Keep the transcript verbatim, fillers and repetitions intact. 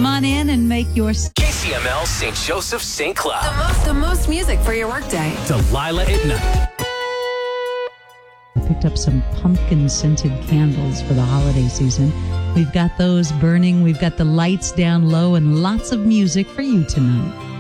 Come on in and make your K C M L Saint Joseph Saint Cloud. The most, the most music for your workday. Delilah at night. I picked up some pumpkin-scented candles for the holiday season. We've got those burning. We've got the lights down low and lots of music for you tonight.